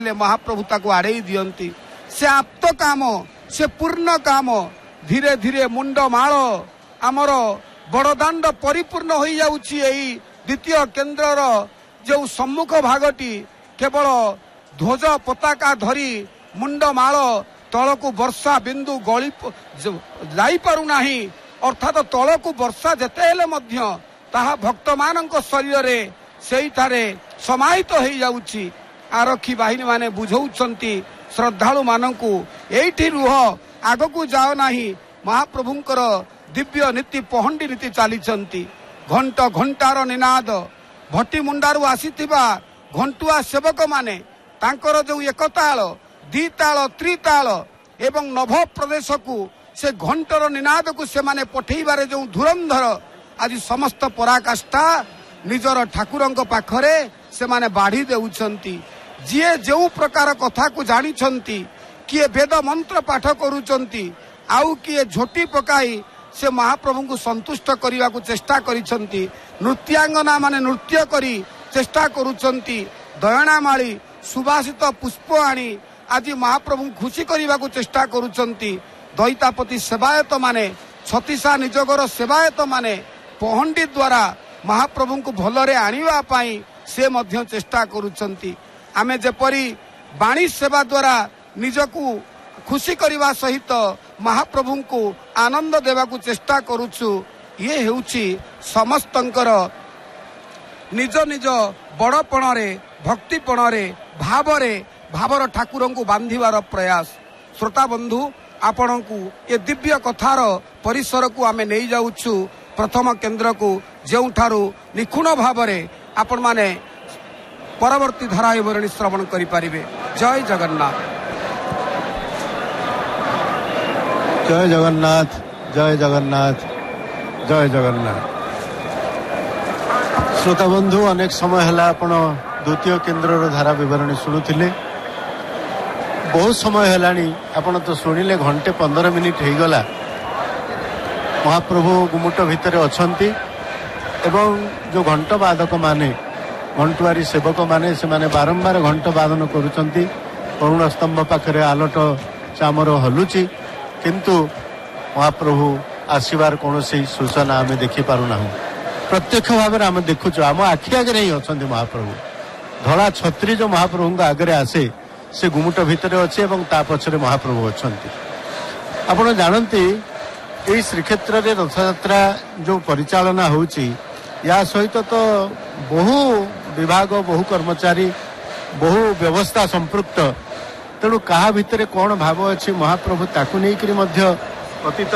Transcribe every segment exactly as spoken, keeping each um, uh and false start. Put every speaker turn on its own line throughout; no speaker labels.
महाप्रभु ताको आड़े दियंती से आप्त काम से पूर्ण काम धीरे धीरे मुंड माल आमर बड़दाण्ड परिपूर्ण हो जाउछि। एई द्वितीय केन्द्रर जो सम्मुख भागटी केवल ध्वज पताका धरी मुंड माल तलकू वर्षा बिंदु गली जाई पारु नाही अर्थात तलकू वर्षा जेते हेले मध्य ताहा भक्त मानक शरीर रे सेइठारे समाहित हो जाउछि। आरक्षी बाहिनी माने बुझौछंती श्रद्धालु मानकू एइठी रुह आगकू जाओ नाही। महाप्रभुंकर दिव्य नीति पहंडी नीति चलीछंती। घंट घंटार निनाद भट्टी मुंडारू आसीथिबा घंटुआ सेवक माने तांकर जो एकताल दिताल त्रिताल एवं नभ प्रदेश को से घंटर निनाद को से माने पठेइबारे जो धुरंधर आज समस्त पराकाष्ठा निजर ठाकुरंक पाखरे से माने बाढ़ी देउछंती। जिए जो प्रकार कथा को जानी छंती किए वेद मंत्र पाठ करूचंती आउ किए झोटी पकाई से महाप्रभु को संतुष्ट करने को चेष्टा करिछंती। नृत्यांगना माने नृत्य करी चेष्टा करूचंती। दयणामाली सुभाषित पुष्प आनी आज महाप्रभु खुशी करने को चेष्टा करूचंती। दैतापति सेवायत माने छतीसा निजगर सेवायत माने पहंडी द्वारा महाप्रभु को भलरे आनिबा पाई से मध्य चेष्टा करूचंती। आमे जेपरी बाणी सेवा द्वारा निजकू खुशी करने सहित महाप्रभु को आनंद देवा को चेष्टा करुछु। ये हेउची समस्तंकर निज निज बड़पण रे भक्तिपण रे भाव रे भावर ठाकुर को बांधिबार प्रयास। श्रोता बंधु आपण को ये दिव्य कथार परिसर को आमे नहीं जाउछु प्रथम केन्द्र को जेउठारू निखुण भाव रे आपण माने परवर्ती धारा विवरणी श्रवण करि पारिबे। जय जगन्नाथ
जय जगन्नाथ जय जगन्नाथ जय जगन्नाथ। श्रोता बंधु अनेक समय है आपण द्वितीय केन्द्र धारा विवरणी शुणुले बहुत समय है आपण तो शुणिले घंटे पंदर मिनिट हो गला। महाप्रभु गुमुट भितर अछंती एवं जो घंट बादक माने घंटुआरी सेवक माने से माने बारंबार घंट बादन करुचंती। करुण स्तंभ पाखरे आलोट चामर हलुची किंतु महाप्रभु आसबार कौन सूचना आम देखी पारना। प्रत्यक्ष भाव में आम देखुचु आम आखि आगे ही अच्छा महाप्रभु धला छत्री जो महाप्रभु आगे आसे से गुमुट भितर अच्छे ता पछरे महाप्रभु अच्छा। आपण जानती यही श्रीक्षेत्र में रथयात्रा जो परिचालना होची या सहित तो बहु विभाग बहु कर्मचारी बहु व्यवस्था संपृक्त तेणु क्या भितर कौन भाव अच्छी महाप्रभु ताकू नहीं मध्य अतीत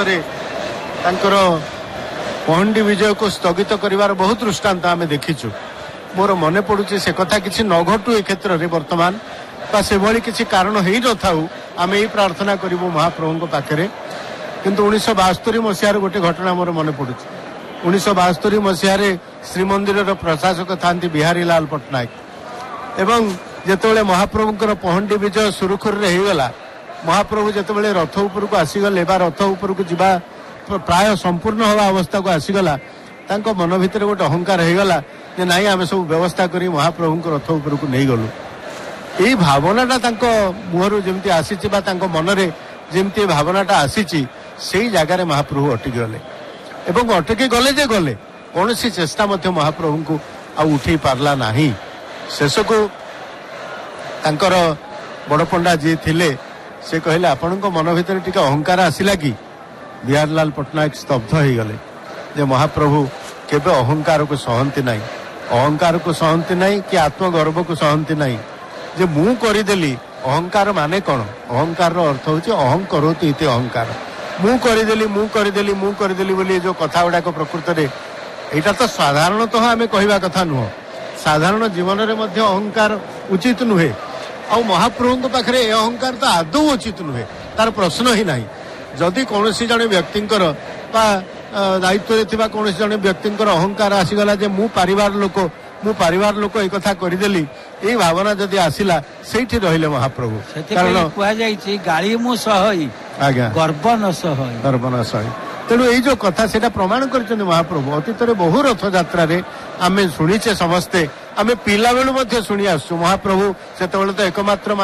पहंडी विजय को स्थगित करिवार बहुत दृष्टांत आम देखीचु। मोर मन पड़ुची से कथा किसी न घटू ए क्षेत्र में वर्तमान से भली किसी कारण ही न थाऊ आम यही प्रार्थना करूँ महाप्रभु पाखे। किंतु उन्नीस बास्तरी मसीहार गोटे घटना मोर मन पड़ुची। उन्नीस बास्तरी मसीहार श्रीमंदिर प्रशासक था बिहारी लाल पट्टनायक एवं जेतेबेले महाप्रभुंकर पहंडी विजय सुरुखुर रे होगला महाप्रभु जेतेबेले रथ उपर को आसीगले बा रथ उपर को जीवा प्राय संपूर्ण हवा अवस्था को आसीगला तांको मन भितर गोटे अहंकार होगला जे नाई आमे सब व्यवस्था करी महाप्रभु रथ उपर को नहीं गलु। यही भावनाटा तांको मुहरु जेमती आसीची बा तांको मनरे जेमती भावनाटा आसीची सेही जगार महाप्रभु अटकी गले एवं अटकी गले जे गले कौन सी चेष्टा मध्य महाप्रभु को आ उठे पारला नाही। शेष को तांकर बड़ पंडा जी थिले से कहले आपण मन भितर टिके अहंकार आसिला कि बिहार लाल पट्टनायक स्तब्ध हो गले जे महाप्रभु केबे अहंकार को सहंती नहीं अहंकार को सहंती नहीं कि आत्मगर्व को सहंती नहीं जे मु करदेली अहंकार माने कौन अहंकार अर्थ हूँ अहं करोति इति अहंकार मु करदेली मु करदेली मु करदेली बोली जो कथा गुड़ाक प्रकृत में यहाँ तो साधारणतः आम कहवा कथा नुह साधारण जीवन में मध्य अहंकार उचित नुहे आ महाप्रभु पाखे अहंकार तो आदौ उचित नुहे तार प्रश्न ही ना। जदि कौन जड़े व्यक्ति दायित्व कौन जड़े व्यक्ति अहंकार आसीगला जे मु परिवार लोक मु परिवार लोक एक कथा करदेली यही भावना जदि आसिला सेठी रहिले महाप्रभु कारण
कहुई गाड़ी मु सही आज्ञा गर्व न सही
गर्व न सही ତେଣୁ ଏଇ ଯୋଉ କଥା ସେଇଟା ପ୍ରମାଣ କରିଛନ୍ତି ମହାପ୍ରଭୁ। ଅତୀତରେ ବହୁ ରଥଯାତ୍ରାରେ ଆମେ ଶୁଣିଛେ ସମସ୍ତେ, ଆମେ ପିଲାବେଳୁ ମଧ୍ୟ ଶୁଣି ଆସୁଛୁ ମହାପ୍ରଭୁ ସେତେବେଳେ ତ ଏକମାତ୍ର